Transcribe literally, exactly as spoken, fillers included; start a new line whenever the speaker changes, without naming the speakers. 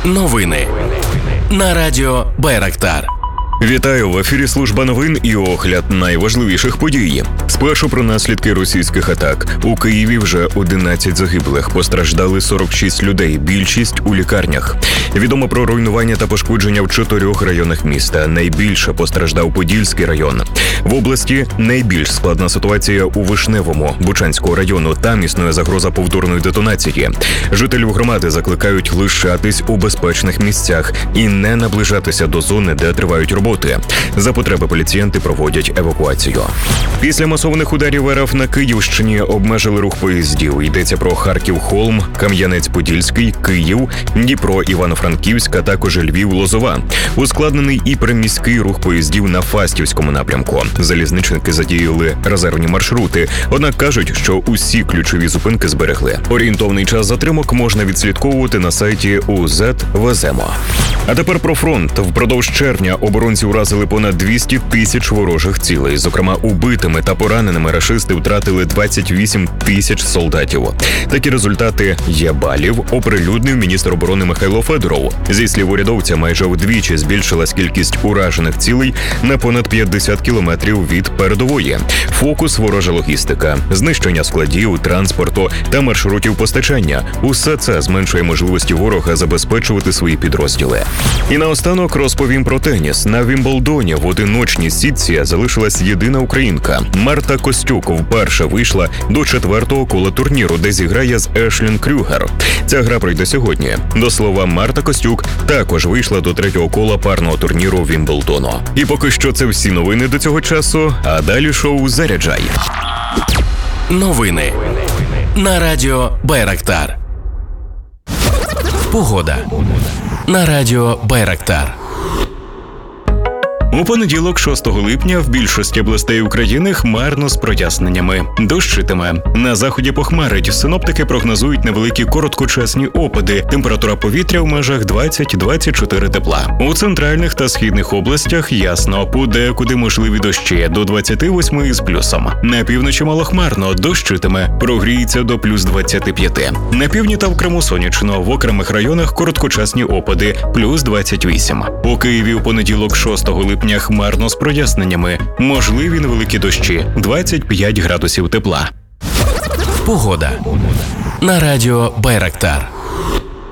Новини на радіо Байрактар.
Вітаю, в ефірі служба новин і огляд найважливіших подій. Спершу про наслідки російських атак. У Києві вже одинадцять загиблих, постраждали сорок шість людей, більшість у лікарнях. Відомо про руйнування та пошкодження в чотирьох районах міста. Найбільше постраждав Подільський район. В області найбільш складна ситуація у Вишневому, Бучанського району. Там існує загроза повторної детонації. Жителів громади закликають лишатись у безпечних місцях і не наближатися до зони, де тривають роботи. За потреби поліціянти проводять евакуацію. Після масованих ударів РФ на Київщині обмежили рух поїздів. Йдеться про Харків-Холм, Кам'янець-Подільський, Київ, Дніпро, Івано-Франківськ, а також Львів-Лозова. Ускладнений і приміський рух поїздів на Фастівському напрямку. Залізничники задіяли резервні маршрути, однак кажуть, що усі ключові зупинки зберегли. Орієнтовний час затримок можна відслідковувати на сайті у зет Веземо. А тепер про фронт. Впродовж червня оборонці уразили понад двісті тисяч ворожих цілей. Зокрема, убитими та пораненими рашисти втратили двадцять вісім тисяч солдатів. Такі результати є балів, оприлюднив міністр оборони Михайло Федоров. Зі слів урядовця, майже вдвічі збільшилась кількість уражених цілей на понад п'ятдесят кілометрів від передової. Фокус – ворожа логістика, знищення складів, транспорту та маршрутів постачання. Усе це зменшує можливості ворога забезпечувати свої підрозділи. І наостанок розповім про теніс. На Вімблдоні в одиночній сітці залишилась єдина українка. Марта Костюк вперше вийшла до четвертого кола турніру, де зіграє з Ешлін Крюгер. Ця гра пройде сьогодні. До слова, Марта Костюк також вийшла до третього кола парного турніру Вімблдону. І поки що це всі новини до цього часу, а далі шоу «Заряджай».
Новини на радіо Байрактар. Погода на радіо Байрактар.
У понеділок, шостого липня, в більшості областей України хмарно з проясненнями. Дощитиме. На заході похмарить. Синоптики прогнозують невеликі короткочасні опади. Температура повітря в межах двадцять - двадцять чотири тепла. У центральних та східних областях ясно, подекуди можливі дощі до двадцяти восьми з плюсом. На півночі малохмарно, дощитиме. Прогріється до плюс двадцяти п'яти. На півдні та в Криму сонячно. В окремих районах короткочасні опади плюс двадцять вісім. У Києві у понеділок, шостого липня, хмарно з проясненнями. Можливі невеликі дощі. двадцять п'ять градусів тепла.
Погода на радіо Байрактар.